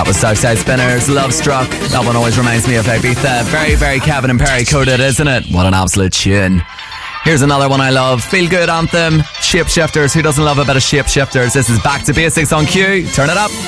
was Southside Spinners, Love Struck. That one always reminds me of Ibiza. Very, very Kevin and Perry coded, isn't it? What an absolute tune. Here's another one I love. Feel good anthem. Shapeshifters. Who doesn't love a bit of Shapeshifters? This is Back to Basics on Q. Turn it up.